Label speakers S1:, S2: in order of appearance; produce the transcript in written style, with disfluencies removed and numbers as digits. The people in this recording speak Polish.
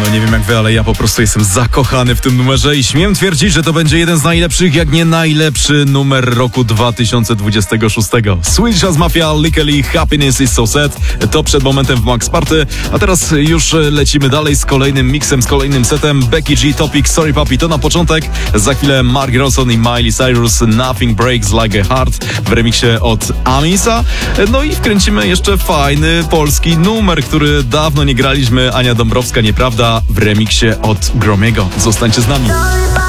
S1: nie wiem jak wy, ale ja po prostu jestem zakochany w tym numerze i śmiem twierdzić, że to będzie jeden z najlepszych, jak nie najlepszy numer roku 2026. Swedish House Mafia, Likely, Happiness is so sad. To przed momentem w Max Party, a teraz już lecimy dalej z kolejnym miksem, z kolejnym setem. Becky G, Topic, Sorry Papi, to na początek. Za chwilę Mark Ronson i Miley Cyrus, Nothing Breaks Like a Heart w remiksie od Amisa. No i wkręcimy jeszcze fajny polski numer, który dawno nie graliśmy. Ania Dąbrowska, Nieprawda w remiksie od Gromiego. Zostańcie z nami.